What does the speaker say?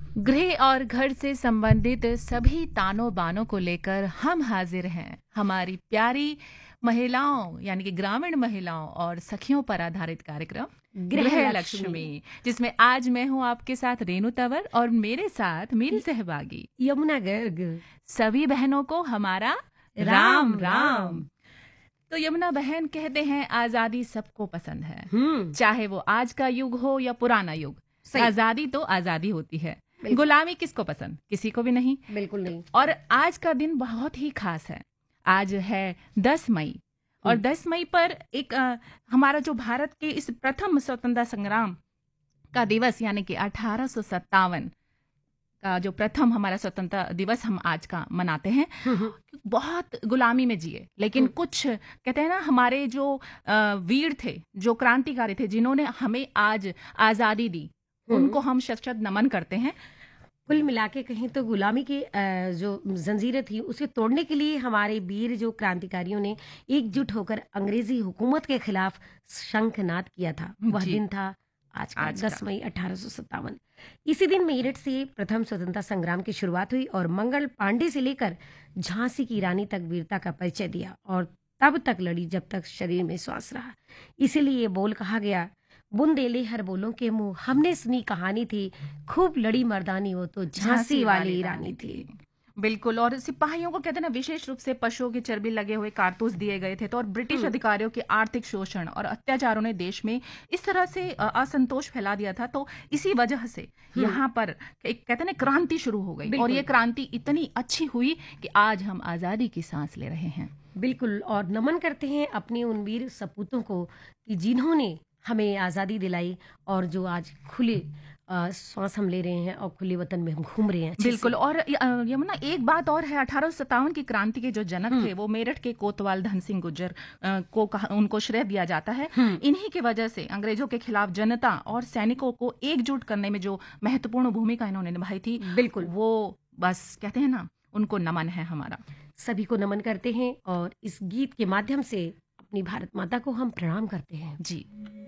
गृह और घर से संबंधित सभी तानों बानों को लेकर हम हाजिर हैं। हमारी प्यारी महिलाओं यानी कि ग्रामीण महिलाओं और सखियों पर आधारित कार्यक्रम गृह गृह लक्ष्मी। लक्ष्मी, जिसमें आज मैं हूं आपके साथ रेणु तंवर और मेरे साथ मेरी सहभागी यमुना गर्ग। सभी बहनों को हमारा राम राम राम। तो यमुना बहन, कहते हैं आजादी सबको पसंद है, चाहे वो आज का युग हो या पुराना युग। सही। आजादी तो आजादी होती है, बिल्कुल। गुलामी किसको पसंद? किसी को भी नहीं। बिल्कुल नहीं। और आज का दिन बहुत ही खास है। आज है 10 मई और 10 मई पर एक हमारा जो भारत के इस प्रथम स्वतंत्रता संग्राम का दिवस यानी कि 1857 का जो प्रथम हमारा स्वतंत्रता दिवस हम आज का मनाते हैं। बहुत गुलामी में जिए, लेकिन कुछ कहते हैं ना, हमारे जो वीर थे, जो क्रांतिकारी थे, जिन्होंने हमें आज आजादी दी, उनको हम शत शत नमन करते हैं। कुल मिला के कहें तो गुलामी की जो जंजीरें थी उसे तोड़ने के लिए हमारे वीर जो क्रांतिकारियों ने एकजुट होकर अंग्रेजी हुकूमत के खिलाफ शंखनाद किया था। वह जी। दिन था आज का आज 10 मई 1857। इसी दिन मेरठ से प्रथम स्वतंत्रता संग्राम की शुरुआत हुई और मंगल पांडे से लेकर झांसी की रानी तक वीरता का परिचय दिया और तब तक लड़ी जब तक शरीर में श्वास रहा। इसीलिए ये बोल कहा गया, बुंदेले हर बोलों के मुंह, हमने सुनी कहानी थी, खूब लड़ी मर्दानी वो तो झांसी वाली रानी थी। बिल्कुल। और सिपाहियों को कहते हैं ना, विशेष रूप से पशुओं की चर्बी लगे हुए कारतूस दिए गए थे। तो और ब्रिटिश अधिकारियों के आर्थिक शोषण और अत्याचारों ने देश में इस तरह से असंतोष फैला दिया था। तो इसी वजह से यहाँ पर एक कहते हैं ना क्रांति शुरू हो गई, और ये क्रांति इतनी अच्छी हुई कि आज हम आजादी की सांस ले रहे हैं। बिल्कुल। और नमन करते हैं अपने उन वीर सपूतों को कि जिन्होंने हमें आज़ादी दिलाई और जो आज खुले सांस हम ले रहे हैं और खुले वतन में हम घूम रहे हैं। बिल्कुल। और यमुना, एक बात और है, 1857 की क्रांति के जो जनक थे वो मेरठ के कोतवाल धन सिंह गुर्जर को उनको श्रेय दिया जाता है। इन्हीं की वजह से अंग्रेजों के खिलाफ जनता और सैनिकों को एकजुट करने में जो महत्वपूर्ण भूमिका इन्होंने निभाई थी, बिल्कुल, वो बस कहते हैं ना, उनको नमन है हमारा। सभी को नमन करते हैं और इस गीत के माध्यम से अपनी भारत माता को हम प्रणाम करते हैं। जी।